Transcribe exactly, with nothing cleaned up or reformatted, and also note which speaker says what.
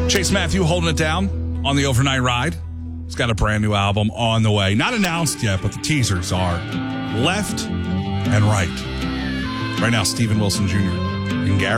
Speaker 1: Chase Matthew holding it down on the overnight ride. He's got a brand new album on the way. Not announced yet, but the teasers are left and right. Right now, Steven Wilson Junior and Gary.